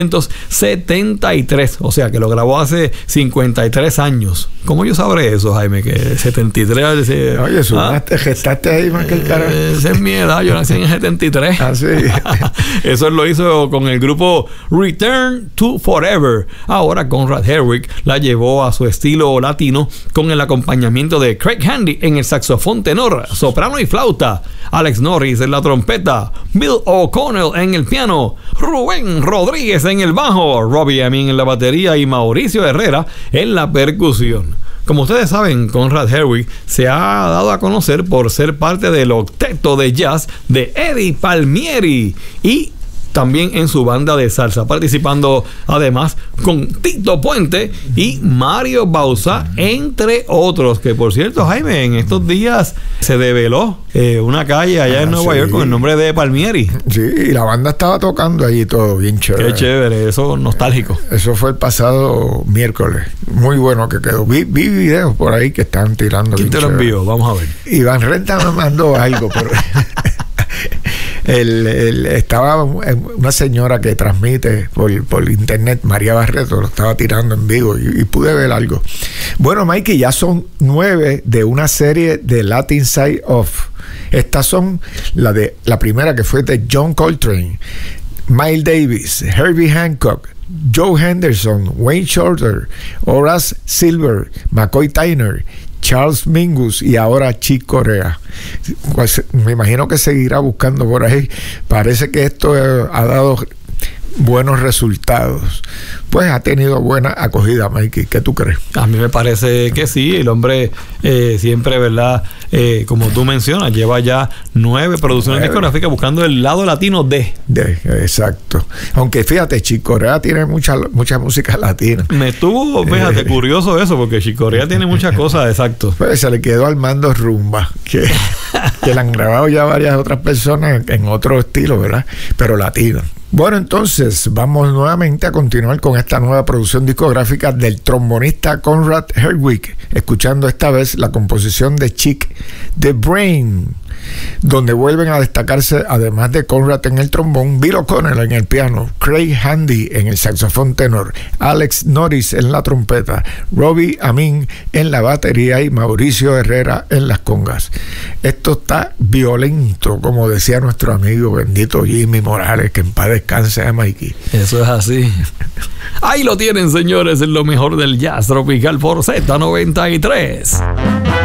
1973, o sea que lo grabó hace 53 años. ¿Cómo yo sabré eso, Jaime? Que 73... Oye, te gestaste ahí más que el carajo. Esa es mi edad, yo nací en el 73. Ah, sí. Eso lo hizo con el grupo Return to Forever. Ahora Conrad Herwig la llevó a su estilo latino con el acompañamiento de Craig Handy en el saxofón tenor, soprano y flauta, Alex Norris en la trompeta, Bill O'Connell en el piano, Rubén Rodríguez en el bajo, Robbie Amin en la batería y Mauricio Herrera en la percusión. Como ustedes saben, Conrad Herwig se ha dado a conocer por ser parte del octeto de jazz de Eddie Palmieri y también en su banda de salsa, participando además con Tito Puente y Mario Bauzá, entre otros. Que por cierto, Jaime, en estos días se develó una calle allá en Nueva York con el nombre de Palmieri. Sí, y la banda estaba tocando allí todo bien chévere. Qué chévere, eso nostálgico. Eso fue el pasado miércoles. Muy bueno que quedó. Vi videos por ahí que están tirando. ¿Quién te lo envió? Vamos a ver. Iván Renta me mandó algo, pero... estaba una señora que transmite por internet, María Barreto, lo estaba tirando en vivo y pude ver algo. Bueno, Mikey, ya son 9 de una serie de Latin Side Off. Estas son la primera, que fue de John Coltrane, Miles Davis, Herbie Hancock, Joe Henderson, Wayne Shorter, Horace Silver, McCoy Tyner, Charles Mingus y ahora Chick Corea. Pues, me imagino que seguirá buscando por ahí. Parece que esto ha dado buenos resultados. Pues ha tenido buena acogida, Mikey. ¿Qué tú crees? A mí me parece que sí. El hombre siempre, ¿verdad? Como tú mencionas, lleva ya 9 producciones discográficas buscando el lado latino exacto. Aunque fíjate, Chick Corea tiene mucha música latina. Me estuvo, fíjate, curioso eso, porque Chick Corea tiene muchas cosas, exacto. Pues se le quedó Armando Rumba, que la han grabado ya varias otras personas en otro estilo, ¿verdad? Pero latino. Bueno, entonces vamos nuevamente a continuar con esta nueva producción discográfica del trombonista Conrad Herwig, escuchando esta vez la composición de Chick, The Brain, donde vuelven a destacarse, además de Conrad en el trombón, Bill O'Connell en el piano, Craig Handy en el saxofón tenor, Alex Norris en la trompeta, Robbie Amin en la batería y Mauricio Herrera en las congas. Esto está violento, como decía nuestro amigo bendito Jimmy Morales, que en paz descanse a Mikey. Eso es así. Ahí lo tienen, señores, en lo mejor del jazz tropical por Z93.